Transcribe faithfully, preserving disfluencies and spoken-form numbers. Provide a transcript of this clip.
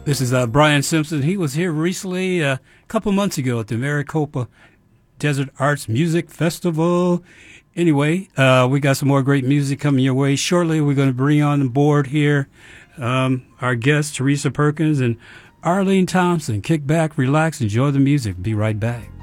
This is uh, Brian Simpson. He was here recently, uh, a couple months ago at the Maricopa Desert Arts Music Festival. Anyway, uh, we got some more great music coming your way. Shortly, we're going to bring on board here um, our guests, Teresa Perkins and Arlene Thompson. Kick back, relax, enjoy the music. Be right back.